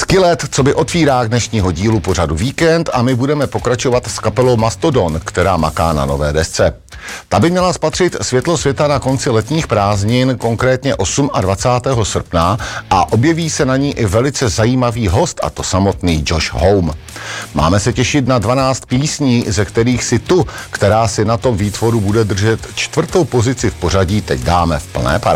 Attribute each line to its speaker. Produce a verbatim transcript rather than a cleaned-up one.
Speaker 1: Skillet, co by otvírák dnešního dílu pořadu Víkend, a my budeme pokračovat s kapelou Mastodon, která maká na nové desce. Ta by měla spatřit světlo světa na konci letních prázdnin, konkrétně dvacátého osmého srpna, a objeví se na ní i velice zajímavý host, a to samotný Josh Homme. Máme se těšit na dvanáct písní, ze kterých si tu, která si na tom výtvoru bude držet čtvrtou pozici v pořadí, teď dáme v plné parádě.